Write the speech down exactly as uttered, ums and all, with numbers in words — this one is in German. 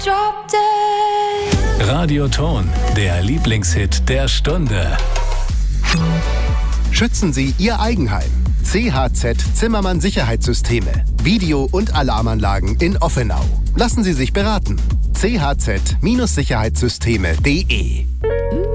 Radioton, der Lieblingshit der Stunde. Schützen Sie Ihr Eigenheim. C H Z Zimmermann Sicherheitssysteme. Video- und Alarmanlagen in Offenau. Lassen Sie sich beraten. c h z Sicherheitssysteme punkt de